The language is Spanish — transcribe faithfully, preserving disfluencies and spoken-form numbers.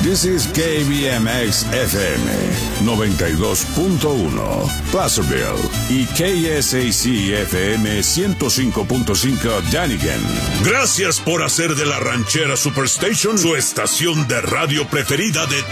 This is K B M X F M noventa y dos punto uno, Placerville, y K S A C F M ciento cinco punto cinco, Dunnigan. Gracias por hacer de la Ranchera Superstation su estación de radio preferida de